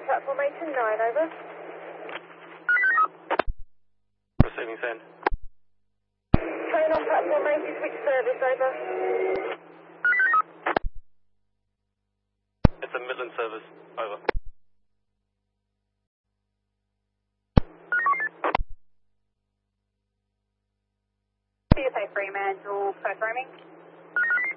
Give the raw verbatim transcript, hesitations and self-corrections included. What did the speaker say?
platform eight and nine, over. Receiving send. Train on platform eight is which service, over? It's a Midland service, over. C S A Fremantle, confirming.